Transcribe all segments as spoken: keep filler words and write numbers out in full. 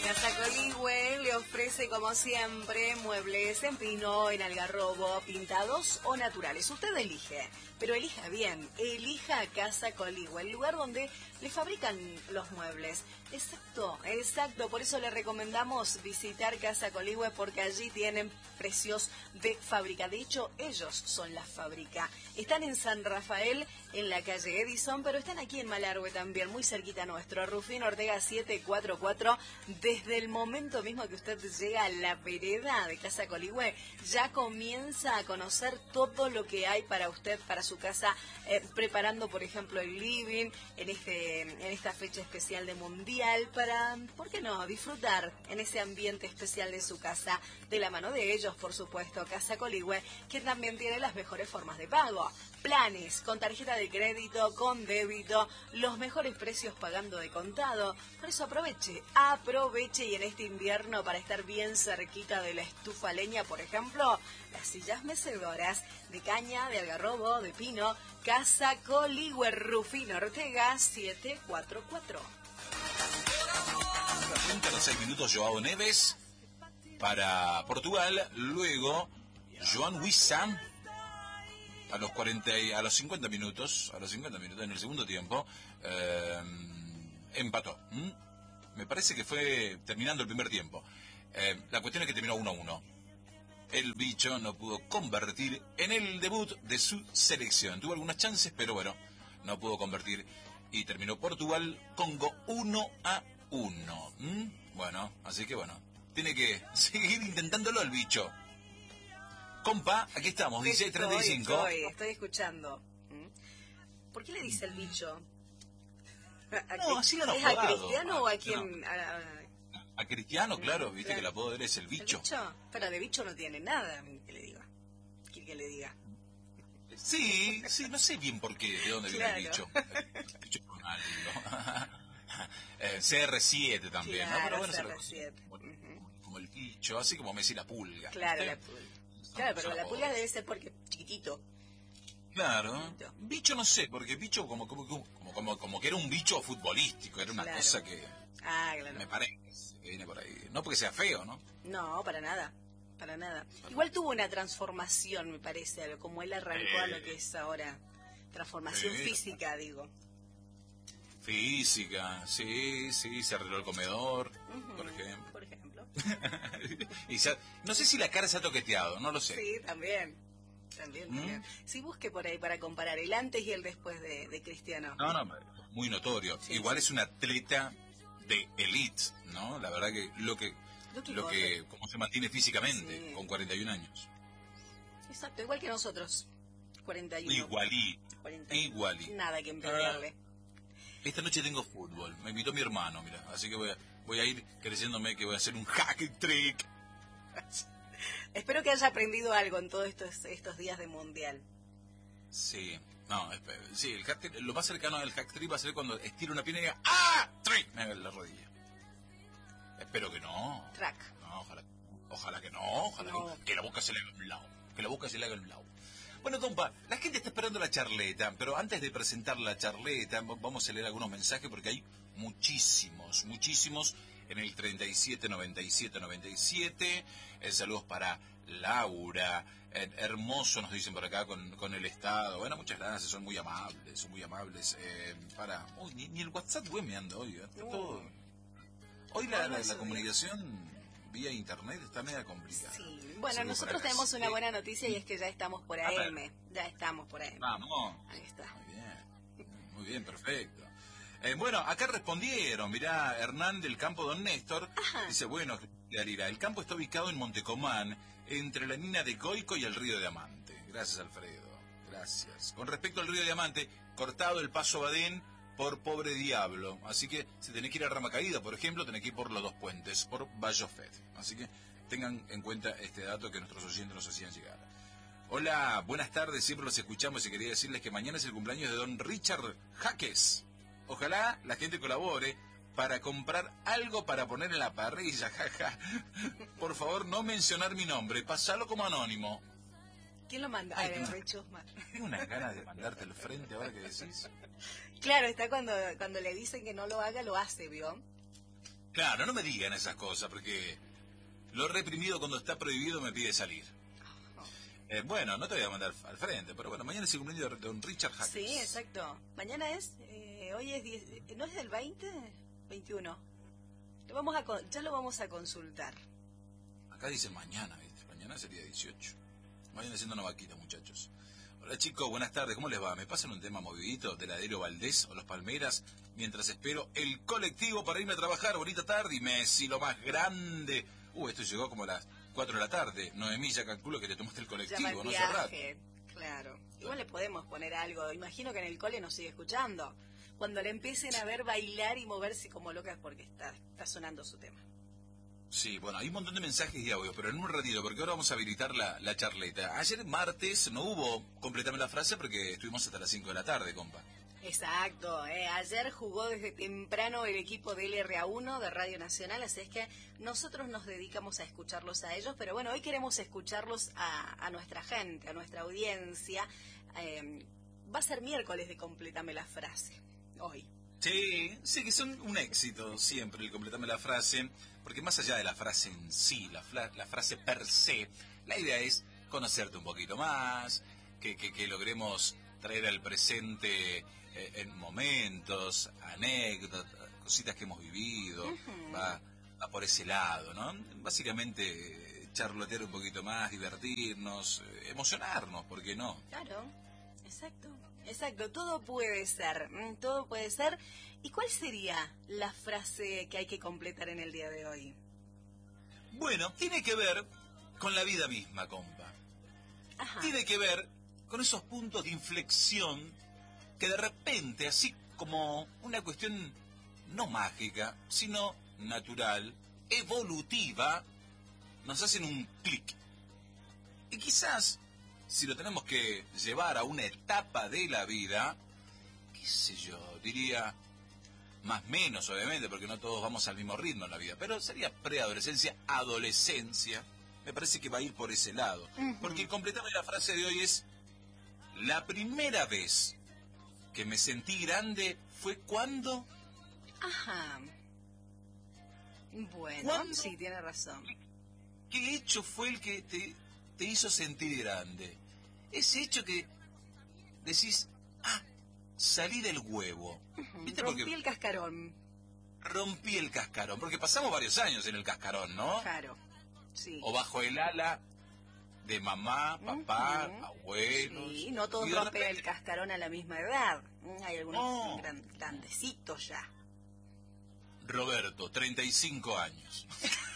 Casa Coligüe le ofrece, como siempre, muebles en pino, en algarrobo, pintados o naturales. Usted elige, pero elija bien. Elija Casa Coligüe, el lugar donde le fabrican los muebles. Exacto, exacto. Por eso le recomendamos visitar Casa Coligüe, porque allí tienen precios de fábrica. De hecho, ellos son la fábrica. Están en San Rafael, en la calle Edison, pero están aquí en Malargüe también, muy cerquita nuestro. Rufino Ortega setecientos cuarenta y cuatro. Desde el momento mismo que usted llega a la vereda de Casa Coligüe, ya comienza a conocer todo lo que hay para usted, para su casa, eh, preparando, por ejemplo, el living en este en esta fecha especial de Mundial, para, ¿por qué no?, disfrutar en ese ambiente especial de su casa, de la mano de ellos, por supuesto. Casa Coligüe, que también tiene las mejores formas de pago. Planes con tarjeta de crédito, con débito, los mejores precios pagando de contado. Por eso aproveche, aproveche y en este invierno, para estar bien cerquita de la estufa leña, por ejemplo, las sillas mecedoras de caña, de algarrobo, de pino. Casa Coligüe, Rufino Ortega setecientos cuarenta y cuatro. Cuenta los seis minutos Joao Neves para Portugal, luego Joan Wissam a los cuarenta, a los cincuenta minutos, a los cincuenta minutos en el segundo tiempo, eh, empató. ¿Mm? Me parece que fue terminando el primer tiempo. Eh, la cuestión es que terminó uno a uno. El bicho no pudo convertir en el debut de su selección. Tuvo algunas chances, pero bueno, no pudo convertir y terminó Portugal, Congo uno a uno. ¿Mm? Bueno, así que bueno, tiene que seguir intentándolo el bicho. Compa, aquí estamos, dieciséis treinta y cinco. Estoy, estoy escuchando. ¿Por qué le dice el bicho? ¿A no, así lo han ¿Es apodado. a Cristiano a, o a quién? No. A, a, a Cristiano, claro, viste claro. Que el apodo de él es el bicho. ¿El bicho? Pero de bicho no tiene nada, que le diga. ¿Quiere que le diga? Sí, sí, no sé bien por qué, de dónde claro. viene el bicho. El bicho Ronaldo. eh, C R siete también, claro, ¿no? Pero bueno, C R siete. Como, uh-huh. como el bicho, así como Messi la pulga. Claro, ¿viste? la pulga. Claro, pero la pulga debe ser porque chiquitito. Claro. Chiquitito. Bicho no sé, porque bicho como como, como, como, como que era un bicho futbolístico, era una claro. cosa que ah, claro. me parece que viene por ahí. No porque sea feo, ¿no? No, para nada. Para nada. Igual tuvo una transformación, me parece, a lo como él arrancó eh, a lo que es ahora. Transformación eh, física, digo. Física, sí, sí, se arregló el comedor, uh-huh, por ejemplo. Por ejemplo. y se, no sé si la cara se ha toqueteado, no lo sé. Sí, también. También, ¿Mm? también. Sí, busque por ahí para comparar el antes y el después de, de Cristiano. No, no, muy notorio. Sí, Igual sí. Es un atleta de elite, ¿no? La verdad que lo que, lo que, lo que como se mantiene físicamente, sí. Con cuarenta y un años. Exacto, igual que nosotros, cuarenta y uno. Igualí, igualí. Nada que envidiarle. Ah. Esta noche tengo fútbol, me invitó mi hermano, mira, así que voy a, voy a ir creyéndome que voy a hacer un hack trick. Espero que haya aprendido algo en todos estos, estos días de Mundial. Sí, no, sí, el hack, lo más cercano al hack trick va a ser cuando estiro una pierna y diga ¡ah! Trick, me haga la rodilla. Espero que no. Track. No, ojalá, ojalá que no, ojalá no. Que, que la boca se le haga un lado, que la boca se le haga un lado. Bueno, compa, la gente está esperando la charleta, pero antes de presentar la charleta, vamos a leer algunos mensajes porque hay muchísimos, muchísimos en el treinta y siete noventa y siete noventa y siete. Eh, saludos para Laura, eh, hermoso nos dicen por acá con, con el Estado. Bueno, muchas gracias, son muy amables, son muy amables. Eh, para, uy, ni, ni el WhatsApp web me anda hoy, ¿eh? No. Todo. Hoy la, la, la comunicación vía internet está media complicada. Sí, bueno, Saludos nosotros tenemos una buena noticia y es que ya estamos por A M. Ya estamos por A M. Vamos. Ahí está. Muy bien, muy bien, perfecto. Eh, bueno, acá respondieron, mirá, Hernán del Campo Don Néstor, Ajá. dice, bueno, Alira, el campo está ubicado en Montecomán, entre la mina de Coico y el río Diamante. Gracias, Alfredo, gracias. Con respecto al río Diamante, cortado el paso Badén por Pobre Diablo, así que si tenés que ir a Rama Caída, por ejemplo, tenés que ir por los dos puentes, por Vallofet, así que tengan en cuenta este dato que nuestros oyentes nos hacían llegar. Hola, buenas tardes, siempre los escuchamos y quería decirles que mañana es el cumpleaños de don Richard Jaques. Ojalá la gente colabore para comprar algo para poner en la parrilla, jaja. Por favor, no mencionar mi nombre, pasalo como anónimo. ¿Quién lo manda? Ay, Ay, tengo, tengo unas ganas de mandarte al frente ahora que decís. Claro, está cuando, cuando le dicen que no lo haga, lo hace, ¿vio? Claro, no me digan esas cosas, porque lo reprimido cuando está prohibido me pide salir. Eh, bueno, no te voy a mandar al frente, pero bueno, mañana es el cumpleaños de don Richard Hackers. Sí, exacto. Mañana es, eh, hoy es diez, ¿no es del veinte? veintiuno. Lo vamos a, ya lo vamos a consultar. Acá dice mañana, ¿viste? Mañana sería dieciocho. Vayan haciendo una vaquita, muchachos. Hola chicos, buenas tardes, ¿cómo les va? ¿Me pasan un tema movidito del Ladero Valdés o Los Palmeras mientras espero el colectivo para irme a trabajar? Bonita tarde y Messi, lo más grande. Uh, esto llegó como a las cuatro de la tarde. Noemí, ya calculo que te tomaste el colectivo, ¿no? Viaje, claro. Igual le podemos poner algo. Imagino que en el cole nos sigue escuchando. Cuando le empiecen a ver bailar y moverse como locas porque está, está sonando su tema. Sí, bueno, hay un montón de mensajes y audio, pero en un ratito, porque ahora vamos a habilitar la, la charleta. Ayer martes no hubo completamente la frase porque estuvimos hasta las cinco de la tarde, compa. Exacto, eh, ayer jugó desde temprano el equipo del R A uno de Radio Nacional, así es que nosotros nos dedicamos a escucharlos a ellos, pero bueno, hoy queremos escucharlos a, a nuestra gente, a nuestra audiencia. Eh, va a ser miércoles de Complétame la Frase, hoy. Sí, sí, que son un éxito siempre el Complétame la Frase, porque más allá de la frase en sí, la, la frase per se, la idea es conocerte un poquito más, que, que, que logremos traer al presente eh, en momentos, anécdotas, cositas que hemos vivido, uh-huh. va, va por ese lado, ¿no? Básicamente charlotear un poquito más, divertirnos, eh, emocionarnos, ¿por qué no? Claro, exacto. Exacto, todo puede ser, todo puede ser. ¿Y cuál sería la frase que hay que completar en el día de hoy? Bueno, tiene que ver con la vida misma, compa. Ajá. Tiene que ver con esos puntos de inflexión que de repente, así como una cuestión no mágica, sino natural, evolutiva, nos hacen un clic. Y quizás, si lo tenemos que llevar a una etapa de la vida, qué sé yo, diría, más menos obviamente, porque no todos vamos al mismo ritmo en la vida, pero sería preadolescencia, adolescencia, me parece que va a ir por ese lado. Uh-huh. Porque completando la frase de hoy es, la primera vez que me sentí grande fue cuando... Ajá. Bueno, ¿Cuándo? Sí, tiene razón. ¿Qué hecho fue el que te... te hizo sentir grande? Ese hecho que decís, ah, salí del huevo. ¿Viste? Rompí porque el cascarón. Rompí el cascarón, porque pasamos varios años en el cascarón, ¿no? Claro, sí. O bajo el ala de mamá, papá, uh-huh. abuelos. Sí, no todos rompen repente... el cascarón a la misma edad. Hay algunos no. gran, grandecitos ya. Roberto, treinta y cinco años.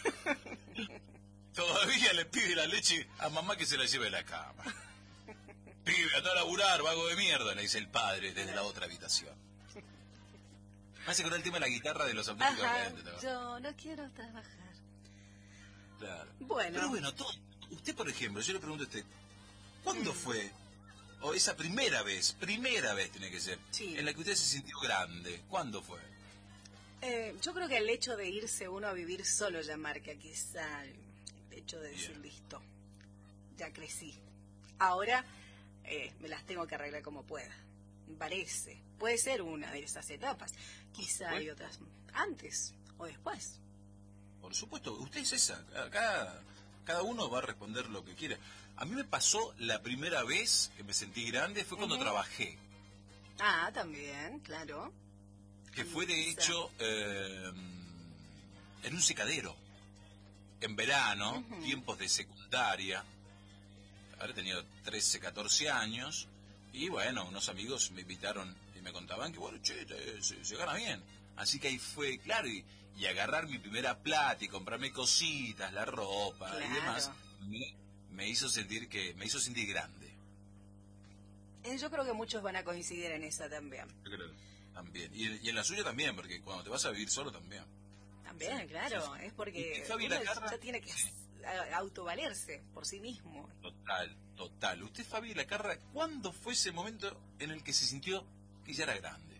Todavía le pide la leche a mamá que se la lleve a la cama. Pibe, anda a laburar, vago de mierda, le dice el padre desde la otra habitación. Me hace con el tema de la guitarra de los auténticos decadentes. Yo no quiero trabajar. Claro. Bueno. Pero bueno, todo, usted, por ejemplo, yo le pregunto a usted, ¿cuándo mm. fue, o esa primera vez, primera vez tiene que ser, sí. en la que usted se sintió grande? ¿Cuándo fue? Eh, yo creo que el hecho de irse uno a vivir solo ya marca quizá el hecho de decir, Bien. listo, ya crecí. Ahora eh, me las tengo que arreglar como pueda. Parece. Puede ser una de esas etapas. Quizá hay otras antes o después. Por supuesto, usted es esa. Cada, cada uno va a responder lo que quiera. A mí me pasó la primera vez que me sentí grande fue cuando uh-huh. trabajé. Ah, también, claro. Que fue de hecho eh, en un secadero. En verano, uh-huh. tiempos de secundaria. Habré tenido trece, catorce años. Y bueno, unos amigos me invitaron y me contaban que, bueno, che, te, se, se gana bien. Así que ahí fue, claro, y, y agarrar mi primera plata y comprarme cositas, la ropa claro. y demás, me, me hizo sentir que, me hizo sentir grande. Eh, yo creo que muchos van a coincidir en esa también. Yo creo, también. Y, y en la suya también, porque cuando te vas a vivir solo también. También, sí, claro, sí. Es porque uno ya tiene que sí. autovalerse por sí mismo. Total, total. Usted, Fabi Lacarra, ¿cuándo fue ese momento en el que se sintió que ya era grande?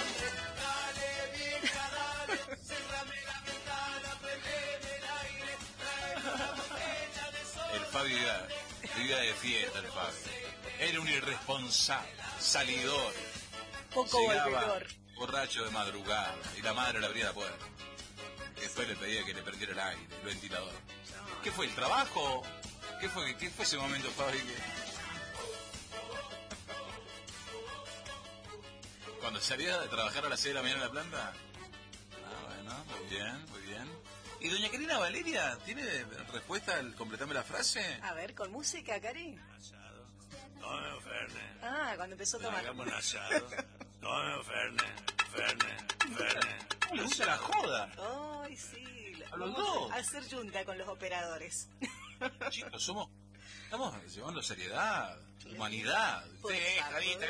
El Fabi vivía, vivía de fiesta, el Fabi. Era un irresponsable, salidor. Poco volvedor. Borracho de madrugada, y la madre le abría la puerta. Qué después le pedía que le perdiera el aire, el ventilador. ¿Qué fue, el trabajo? ¿Qué fue, qué fue ese momento, Fabi? Cuando salía de trabajar a las seis de la mañana en la planta. Ah, bueno, muy bien, muy bien. ¿Y doña Karina Valeria tiene respuesta al completarme la frase? A ver, con música, Cari. Asado. Tome, Fernet. Ah, cuando empezó a tomar. Hagamos un asado. Tome, Fernet. Fernet. Fernet. ¿Cómo le gusta la joda? Ay, sí. A los Vamos dos. a hacer junta con los operadores. Chicos, somos... Estamos llevando seriedad, humanidad. Por Sí, favor. Carita.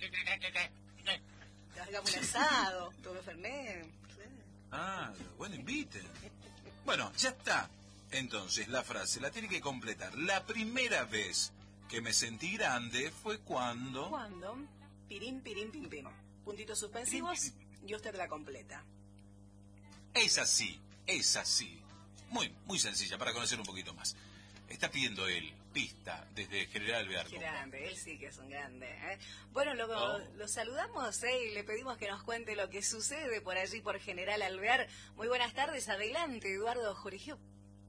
Hagamos un asado, tome Fernet. Sí. Ah, bueno, inviten. Bueno, ya está. Entonces, la frase la tiene que completar. La primera vez que me sentí grande fue cuando... ¿Cuándo? Pirín, pirín, pim, pim. Puntitos suspensivos y usted la completa. Es así, es así. Muy, muy sencilla, para conocer un poquito más. Está pidiendo él pista desde General Alvear. Qué grande, él sí que es un grande. ¿eh? Bueno, lo, Oh. lo saludamos ¿eh? y le pedimos que nos cuente lo que sucede por allí, por General Alvear. Muy buenas tardes, adelante, Eduardo Jorigiu.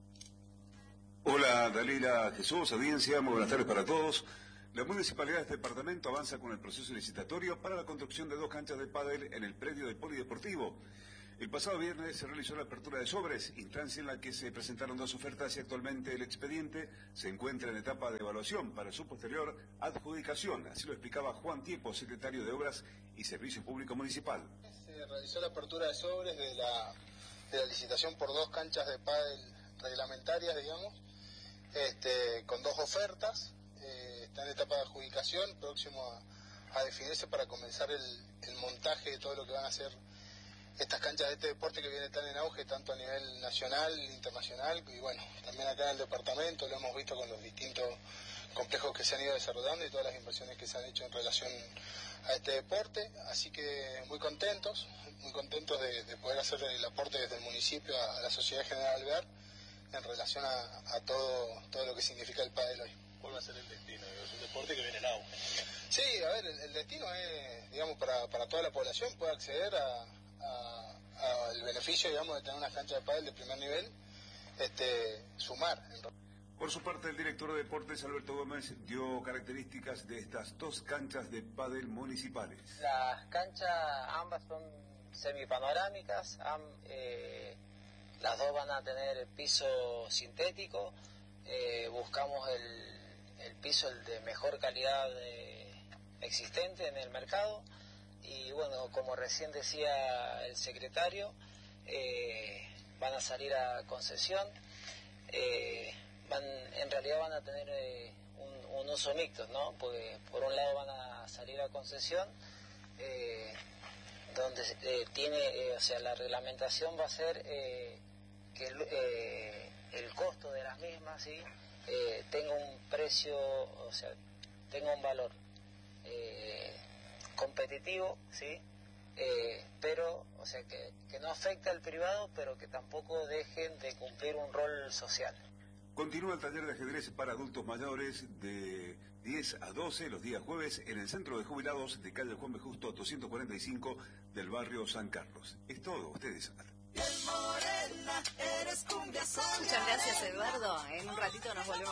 Hola, Dalila, Jesús, audiencia, muy buenas tardes para todos. La Municipalidad de este departamento avanza con el proceso licitatorio para la construcción de dos canchas de pádel en el predio del Polideportivo. El pasado viernes se realizó la apertura de sobres, instancia en la que se presentaron dos ofertas y actualmente el expediente se encuentra en etapa de evaluación para su posterior adjudicación. Así lo explicaba Juan Tiepo, secretario de Obras y Servicio Público Municipal. Se realizó la apertura de sobres de la, de la licitación por dos canchas de pádel reglamentarias, digamos, este, con dos ofertas. Eh, está en etapa de adjudicación, próximo a, a definirse para comenzar el, el montaje de todo lo que van a ser estas canchas de este deporte que viene tan en auge, tanto a nivel nacional, internacional, y bueno, también acá en el departamento lo hemos visto con los distintos complejos que se han ido desarrollando y todas las inversiones que se han hecho en relación a este deporte, así que muy contentos, muy contentos de, de poder hacer el aporte desde el municipio a, a la Sociedad General Alvear en relación a, a todo, todo lo que significa el pádel hoy. ¿Cuál va a ser el destino? Es un deporte que viene en auge. Sí, a ver, el, el destino es, digamos, para, para toda la población puede acceder a al beneficio, digamos, de tener una cancha de pádel de primer nivel, este, sumar. Por su parte, el director de deportes, Alberto Gómez, dio características de estas dos canchas de pádel municipales. Las canchas ambas son semipanorámicas, am, eh, las dos van a tener piso sintético, eh, buscamos el, el piso el de mejor calidad de, existente en el mercado. Y bueno, como recién decía el secretario, eh, van a salir a concesión, eh, van, en realidad van a tener eh, un, un uso mixto, ¿no? Porque por un lado van a salir a concesión, eh, donde eh, tiene, eh, o sea, la reglamentación va a ser eh, que el, eh, el costo de las mismas, ¿sí? eh, tenga un precio, o sea, tenga un valor. Eh, competitivo, sí, eh, pero, o sea, que, que no afecte al privado, pero que tampoco dejen de cumplir un rol social. Continúa el taller de ajedrez para adultos mayores de diez a doce los días jueves en el Centro de Jubilados de calle Juan B. Justo doscientos cuarenta y cinco del barrio San Carlos. Es todo, ustedes. Muchas gracias, Eduardo. En un ratito nos volvemos.